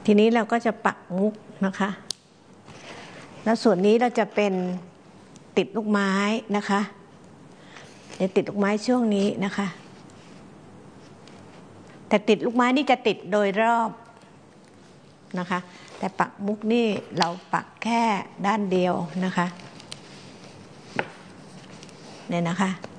ทีนี้เราก็จะปักมุกนะคะแล้วส่วนนี้เราจะเป็นติดลูกไม้นะคะเดี๋ยวติดลูกไม้ช่วงนี้นะคะแต่ติดลูกไม้นี่จะติดโดยรอบนะคะแต่ปักมุกนี่เราปักแค่ด้านเดียวนะคะเนี่ยนะคะ